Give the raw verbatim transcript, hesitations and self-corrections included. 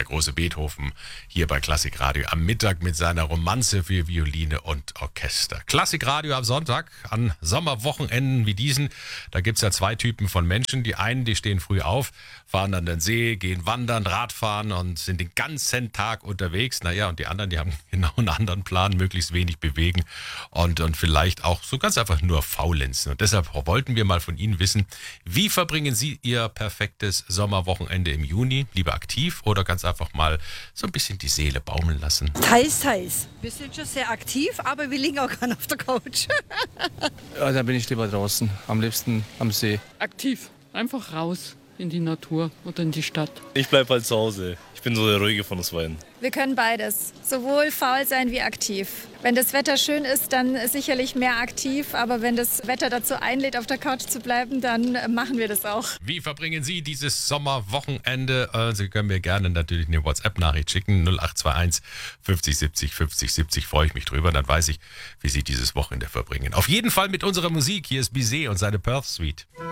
große Beethoven hier bei Klassikradio am Mittag mit seiner Romanze für Violine und Orchester. Klassikradio am Sonntag an Sommerwochenenden wie diesen. Da gibt's ja zwei Typen von Menschen. Die einen, die stehen früh auf, fahren an den See, gehen wandern, Radfahren und sind den ganzen Tag unterwegs. Naja, und die anderen, die haben genau einen anderen Plan, möglichst wenig bewegen und, und vielleicht auch so ganz einfach nur faulenzen. Und deshalb wollten wir mal von Ihnen wissen, wie verbringen Sie Ihr perfektes Sommerwochenende im Juni? Lieber aktiv oder ganz einfach mal so ein bisschen die Seele baumeln lassen? Teils, teils. Wir sind schon sehr aktiv, aber wir liegen auch gerne auf der Couch. Ja, da bin ich lieber draußen, am liebsten am See. Aktiv, einfach raus in die Natur oder in die Stadt. Ich bleibe halt zu Hause. Ich bin so der Ruhige von uns beiden. Wir können beides, sowohl faul sein wie aktiv. Wenn das Wetter schön ist, dann sicherlich mehr aktiv, aber wenn das Wetter dazu einlädt, auf der Couch zu bleiben, dann machen wir das auch. Wie verbringen Sie dieses Sommerwochenende? Sie können mir gerne natürlich eine WhatsApp-Nachricht schicken, null acht zwei eins fünfzig siebzig fünfzig siebzig, freue ich mich drüber, dann weiß ich, wie Sie dieses Wochenende verbringen. Auf jeden Fall mit unserer Musik, hier ist Bizet und seine Perth Suite.